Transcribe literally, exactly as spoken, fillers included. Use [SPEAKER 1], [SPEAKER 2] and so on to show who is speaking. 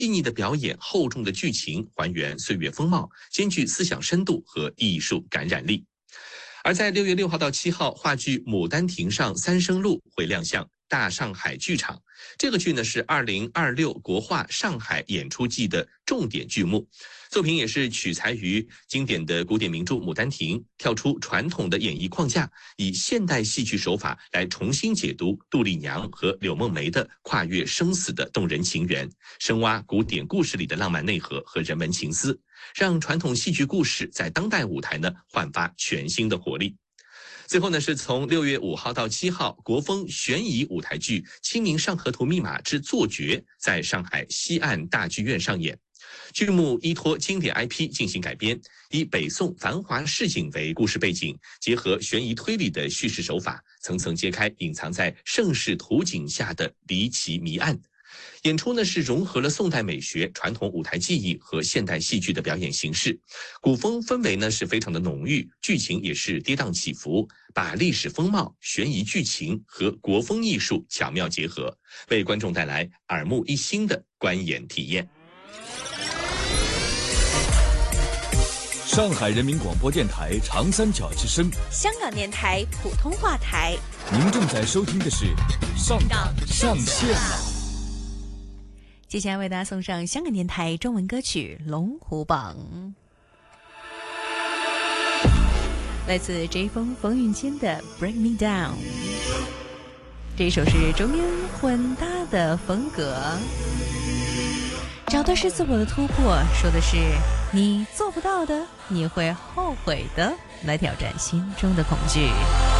[SPEAKER 1] 细腻的表演、厚重的剧情，还原岁月风貌，兼具思想深度和艺术感染力。而在六月六号到七号，话剧《牡丹亭上三生路》会亮相大上海剧场。这个剧呢是二零二六国画上海演出季的重点剧目，作品也是取材于经典的古典名著《牡丹亭》，跳出传统的演绎框架，以现代戏剧手法来重新解读杜丽娘和柳梦梅的跨越生死的动人情缘，深挖古典故事里的浪漫内核和人文情思，让传统戏剧故事在当代舞台呢焕发全新的活力。最后呢，是从六月五号到七号，国风悬疑舞台剧《清明上河图密码之坐觉》在上海西岸大剧院上演。剧目依托经典 I P 进行改编，以北宋繁华市井为故事背景，结合悬疑推理的叙事手法，层层揭开隐藏在盛世图景下的离奇谜案。演出呢是融合了宋代美学、传统舞台技艺和现代戏剧的表演形式，古风氛围呢是非常的浓郁，剧情也是跌宕起伏，把历史风貌、悬疑剧情和国风艺术巧妙结合，为观众带来耳目一新的观演体验。
[SPEAKER 2] 上海人民广播电台长三角之声，
[SPEAKER 3] 香港电台普通话台。
[SPEAKER 2] 您正在收听的是上港上线了。
[SPEAKER 3] 接下来为大家送上香港电台中文歌曲《龙虎榜》，来自 J 风冯允谦的《Break Me Down》。这一首是中英混搭的风格，找的是自我的突破，说的是你做不到的，你会后悔的，来挑战心中的恐惧。